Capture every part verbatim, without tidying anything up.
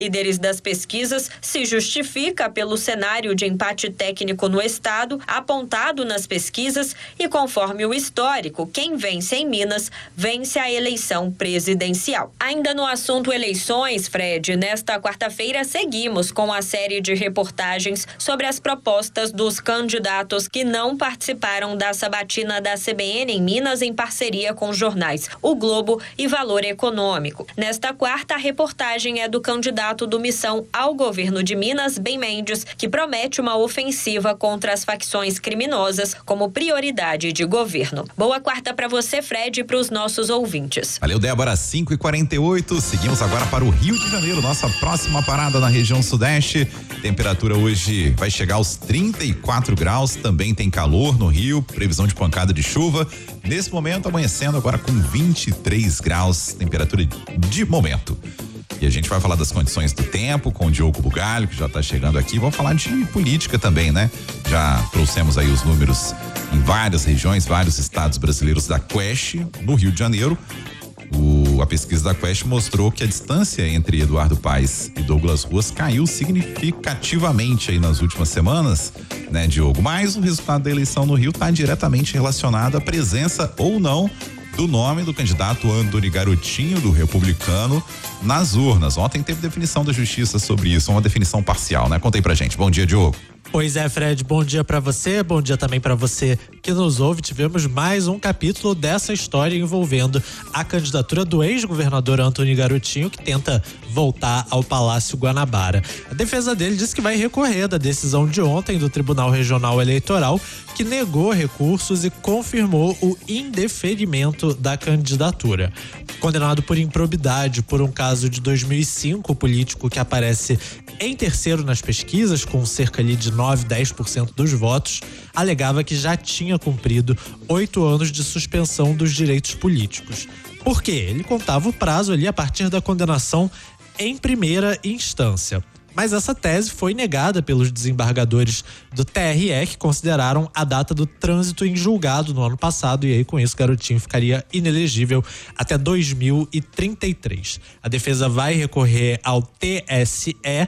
Líderes das pesquisas se justifica pelo cenário de empate técnico no estado, apontado nas pesquisas, e conforme o histórico, quem vence em Minas vence a eleição presidencial. Ainda no assunto eleições, Fred, nesta quarta-feira seguimos com a série de reportagens sobre as propostas dos candidatos que não participaram da sabatina da C B N em Minas em parceria com jornais O Globo e Valor Econômico. Nesta quarta, a reportagem é do candidato do Missão ao governo de Minas, Ben Mendes, que promete uma ofensiva contra as facções criminosas como prioridade de governo. Boa quarta para você, Fred, e para os nossos ouvintes. Valeu, Débora. cinco e quarenta e oito. Seguimos agora para o Rio de Janeiro, nossa próxima parada na região sudeste. Temperatura hoje vai chegar aos trinta e quatro graus. Também tem calor no Rio, previsão de pancada de chuva. Nesse momento, amanhecendo agora com vinte e três graus, temperatura de momento. E a gente vai falar das condições do tempo com o Diogo Bugalho, que já está chegando aqui. Vamos falar de política também, né? Já trouxemos aí os números em várias regiões, vários estados brasileiros da Quest, no Rio de Janeiro. O, a pesquisa da Quest mostrou que a distância entre Eduardo Paes e Douglas Ruas caiu significativamente aí nas últimas semanas, né, Diogo? Mas o resultado da eleição no Rio está diretamente relacionado à presença ou não do nome do candidato Antony Garotinho, do Republicano, nas urnas. Ontem teve definição da justiça sobre isso, uma definição parcial, né? Conta aí pra gente. Bom dia, Diogo. Pois é, Fred, bom dia pra você, bom dia também pra você que nos ouve. Tivemos mais um capítulo dessa história envolvendo a candidatura do ex-governador Antony Garotinho, que tenta voltar ao Palácio Guanabara. A defesa dele disse que vai recorrer da decisão de ontem do Tribunal Regional Eleitoral, que negou recursos e confirmou o indeferimento da candidatura. Condenado por improbidade por um caso de dois mil e cinco, o político que aparece em terceiro nas pesquisas, com cerca ali de nove, dez por cento dos votos, alegava que já tinha cumprido oito anos de suspensão dos direitos políticos. Por quê? Ele contava o prazo ali a partir da condenação em primeira instância. Mas essa tese foi negada pelos desembargadores do T R E, que consideraram a data do trânsito em julgado no ano passado, e aí com isso Garotinho ficaria inelegível até dois mil e trinta e três. A defesa vai recorrer ao T S E,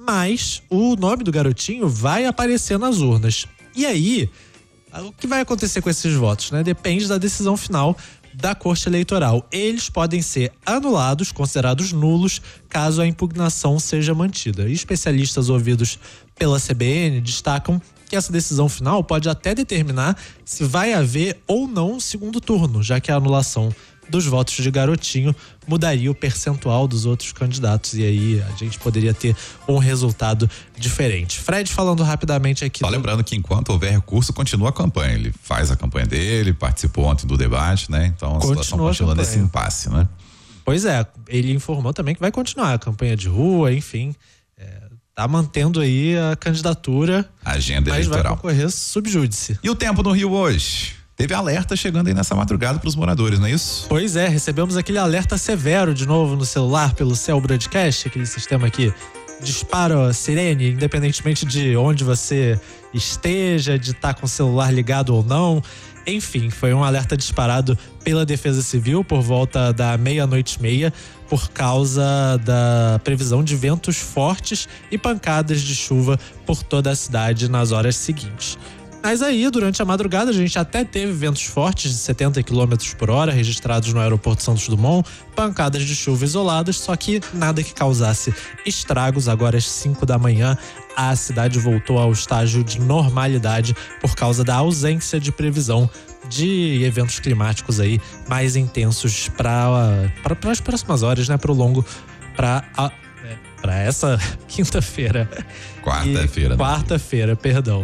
mas o nome do Garotinho vai aparecer nas urnas. E aí, o que vai acontecer com esses votos, né? Depende da decisão final da Corte Eleitoral. Eles podem ser anulados, considerados nulos, caso a impugnação seja mantida. E especialistas ouvidos pela C B N destacam que essa decisão final pode até determinar se vai haver ou não um segundo turno, já que a anulação dos votos de Garotinho mudaria o percentual dos outros candidatos, e aí a gente poderia ter um resultado diferente. Fred, falando rapidamente aqui. Só do... lembrando que enquanto houver recurso, continua a campanha. Ele faz a campanha dele, participou ontem do debate, né? Então a continua situação continua nesse impasse, né? Pois é, ele informou também que vai continuar a campanha de rua, enfim. É, tá mantendo aí a candidatura. Agenda mas eleitoral. Vai concorrer subjúdice. E o tempo no Rio hoje? Teve alerta chegando aí nessa madrugada para os moradores, não é isso? Pois é, recebemos aquele alerta severo de novo no celular pelo Cell Broadcast, aquele sistema que dispara a sirene, independentemente de onde você esteja, de estar com o celular ligado ou não. Enfim, foi um alerta disparado pela Defesa Civil por volta da meia-noite e meia, por causa da previsão de ventos fortes e pancadas de chuva por toda a cidade nas horas seguintes. Mas aí, durante a madrugada, a gente até teve ventos fortes de setenta quilômetros por hora registrados no aeroporto Santos Dumont, pancadas de chuva isoladas, só que nada que causasse estragos. Agora às cinco da manhã, a cidade voltou ao estágio de normalidade por causa da ausência de previsão de eventos climáticos aí mais intensos para para as próximas horas, né? Para o longo, para para essa quinta-feira. Quarta-feira. Quarta-feira, perdão.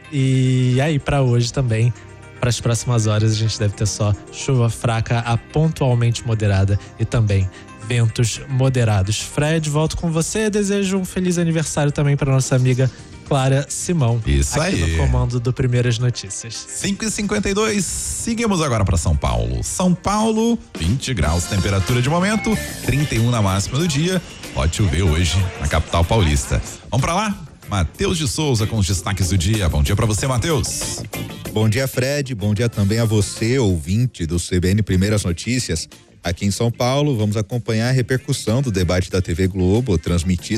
E aí, para hoje também, para as próximas horas, a gente deve ter só chuva fraca a pontualmente moderada e também ventos moderados. Fred, volto com você. Desejo um feliz aniversário também para nossa amiga Clara Simão. Isso aqui aí. no comando do Primeiras Notícias. cinco e cinquenta e dois. Seguimos agora para São Paulo. São Paulo, vinte graus, temperatura de momento, trinta e um na máxima do dia. Pode chover hoje na capital paulista. Vamos para lá? Matheus de Souza com os destaques do dia. Bom dia para você, Matheus. Bom dia, Fred. Bom dia também a você, ouvinte do C B N Primeiras Notícias. Aqui em São Paulo, vamos acompanhar a repercussão do debate da T V Globo, transmitido